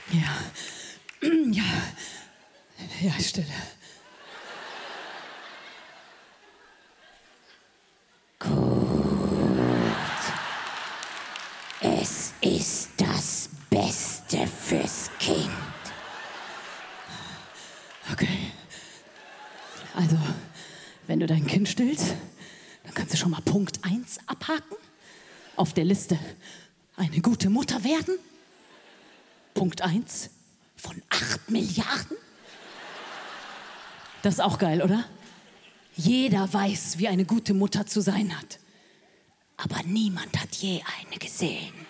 Ja. Ja. Ja, Stille. Es ist das Beste fürs Kind. Okay. Also, wenn du dein Kind stillst, dann kannst du schon mal Punkt 1 abhaken. Auf der Liste eine gute Mutter werden. Punkt 1 von 8 Milliarden. Das ist auch geil, oder? Jeder weiß, wie eine gute Mutter zu sein hat. Aber niemand hat je eine gesehen.